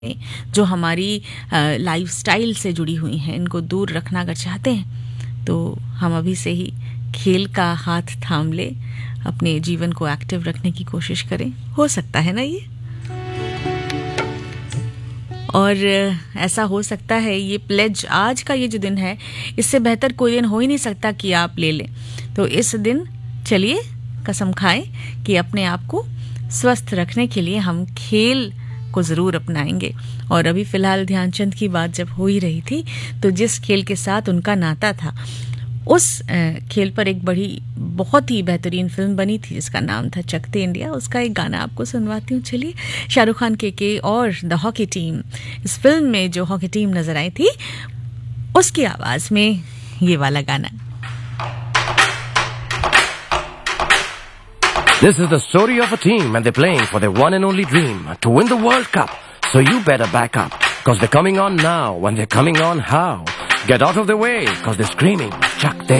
जो हमारी लाइफस्टाइल से जुड़ी हुई हैं, इनको दूर रखना अगर चाहते हैं तो हम अभी से ही खेल का हाथ थाम ले, अपने जीवन को एक्टिव रखने की कोशिश करें। हो सकता है ना ये, और ऐसा हो सकता है ये प्लेज, आज का ये जो दिन है, इससे बेहतर कोई दिन हो ही नहीं सकता कि आप ले लें। तो इस दिन चलिए कसम खाएं कि अपने आप को स्वस्थ रखने के लिए हम खेल को ज़रूर अपनाएंगे। और अभी फ़िलहाल ध्यानचंद की बात जब हो ही रही थी, तो जिस खेल के साथ उनका नाता था, उस खेल पर एक बहुत ही बेहतरीन फिल्म बनी थी जिसका नाम था चक दे इंडिया। उसका एक गाना आपको सुनवाती हूँ। चलिए, शाहरुख खान के और द हॉकी टीम, इस फिल्म में जो हॉकी टीम नजर आई थी, उसकी आवाज में ये वाला गाना। This is the story of a team and they're playing for their one and only dream, to win the World Cup. So you better back up, cause they're coming on now. When they're coming on, how? Get out of the way, cause they're screaming, Chak De